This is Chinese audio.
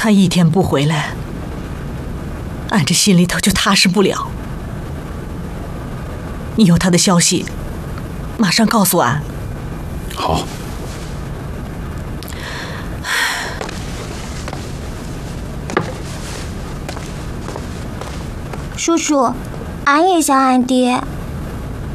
他一天不回来，俺这心里头就踏实不了。你有他的消息，马上告诉俺。 好。 叔叔，俺也想俺爹。